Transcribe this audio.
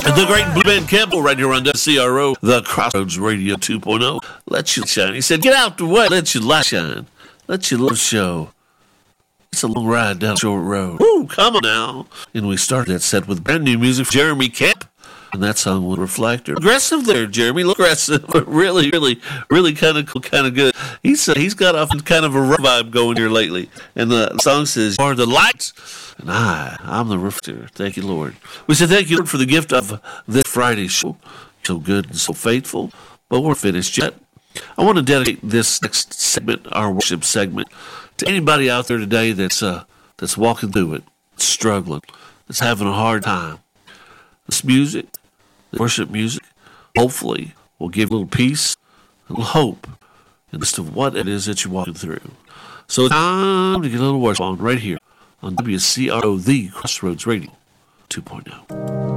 The great Blue Ben Campbell right here on WCRO, the Crossroads Radio 2.0. Let you shine. He said, get out the way, let your light shine. Let your love show. It's a long ride down short road. Woo, come on now. And we started that set with brand new music from Jeremy Camp. And that song was Reflector. Aggressive there, Jeremy. Look aggressive. Really kind of cool, kind of good. He's got a kind of a rough vibe going here lately. And the song says, you are the light, and I'm the reflector. Thank you, Lord. We say thank you, Lord, for the gift of this Friday show. So good and so faithful. But we're finished yet. I want to dedicate this next segment, our worship segment, to anybody out there today that's walking through it, struggling, that's having a hard time. This music, the worship music, hopefully will give a little peace, a little hope in the midst of what it is that you're walking through. So it's time to get a little worship on right here on WCRO, the Crossroads Radio 2.0.